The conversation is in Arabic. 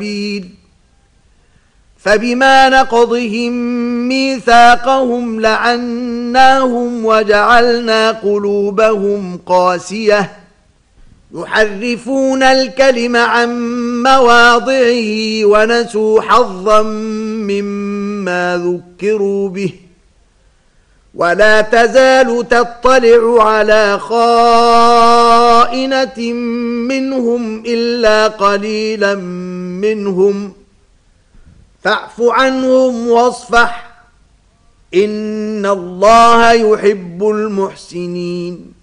فبما نقضهم ميثاقهم لعناهم وجعلنا قلوبهم قاسية يحرفون الكلم عن مواضعه ونسوا حظا مما ذكروا به ولا تزال تطلع على خائنة منهم إلا قليلا منهم فاعف عنهم واصفح إن الله يحب المحسنين